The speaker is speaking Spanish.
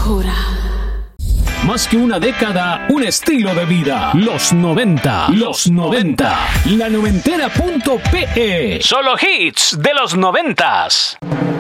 oscura. Más que una década, un estilo de vida. Los 90. Los 90. La noventera.pe. Solo hits de los 90s.